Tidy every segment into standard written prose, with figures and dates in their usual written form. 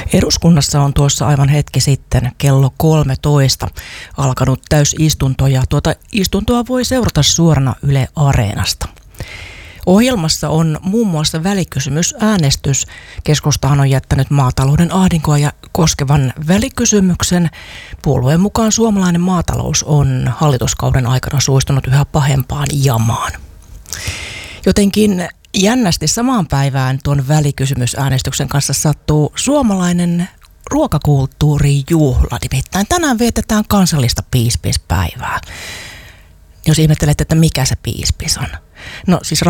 Eduskunnassa on tuossa aivan hetki sitten kello 13 alkanut täysistunto ja tuota istuntoa voi seurata suorana Yle Areenasta. Ohjelmassa on muun muassa välikysymysäänestys. Keskustahan on jättänyt maatalouden ahdinkoa ja koskevan välikysymyksen. Puolueen mukaan suomalainen maatalous on hallituskauden aikana suistunut yhä pahempaan jamaan. Jotenkin jännästi samaan päivään tuon välikysymysäänestyksen kanssa sattuu suomalainen ruokakulttuurijuhla. Nimittäin tänään vietetään kansallista piispispäivää. Jos ihmettelet, että mikä se piispis on. No siis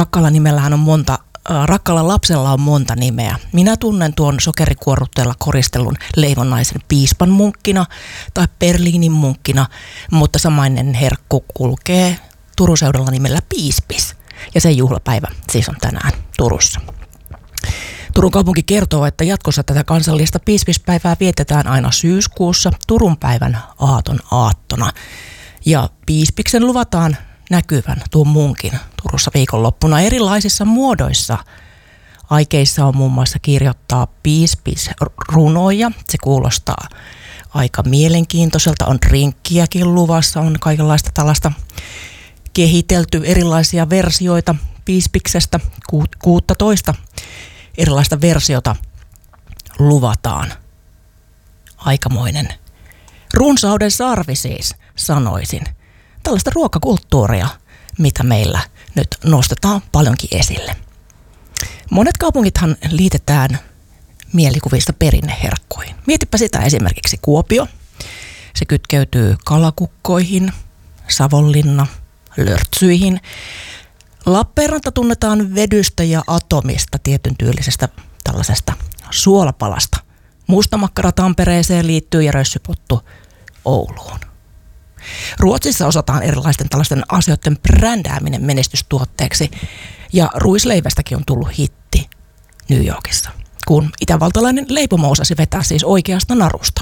rakkaalla lapsella on monta nimeä. Minä tunnen tuon sokerikuorrutteella koristellun leivonnaisen piispan munkkina tai Berliinin munkkina, mutta samainen herkku kulkee Turun seudulla nimellä piispis. Ja sen juhlapäivä siis on tänään Turussa. Turun kaupunki kertoo, että jatkossa tätä kansallista piispispäivää vietetään aina syyskuussa Turun päivän aaton aattona. Ja piispiksen luvataan näkyvän tuon munkin Turussa viikonloppuna erilaisissa muodoissa. Aikeissa on muun muassa kirjoittaa piispisrunoja. Se kuulostaa aika mielenkiintoiselta. On drinkkiäkin luvassa, on kaikenlaista tällaista kehitelty erilaisia versioita piispiksestä. 16 erilaista versiota luvataan. Aikamoinen runsauden sarvi siis, sanoisin. Tällaista ruokakulttuuria, mitä meillä nyt nostetaan paljonkin esille. Monet kaupungithan liitetään mielikuvista perinneherkkuihin. Mietipä sitä esimerkiksi Kuopio. Se kytkeytyy kalakukkoihin, Savonlinna, lörtsyihin. Lappeenranta tunnetaan vedystä ja atomista, tietyn tyylisestä tällaisesta suolapalasta. Mustamakkara Tampereeseen liittyy ja rössypottu Ouluun. Ruotsissa osataan erilaisten tällaisten asioiden brändääminen menestystuotteeksi ja ruisleivästäkin on tullut hitti New Yorkissa, kun itävaltalainen leipomo osasi vetää siis oikeasta narusta.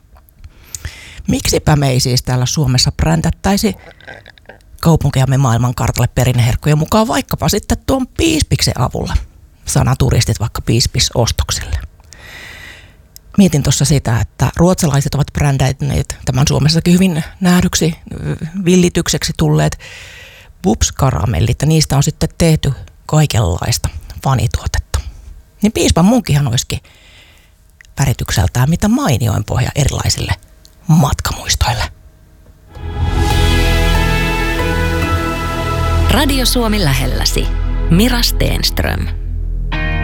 Miksipä me ei siis täällä Suomessa brändättäisi kaupunkejamme maailmankartalle perinneherkkujen mukaan vaikkapa sitten tuon piispiksen avulla. Sana turistit vaikka piispisostoksille. Mietin tuossa sitä, että ruotsalaiset ovat brändäineet tämän Suomessakin hyvin nähdyksi, villitykseksi tulleet Bubs-karamellit, ja niistä on sitten tehty kaikenlaista fanituotetta. Niin piispan munkihan olisikin väritykseltään mitä mainioin pohja erilaisille matkamuistoille. Radio Suomi lähelläsi. Mira Stenström.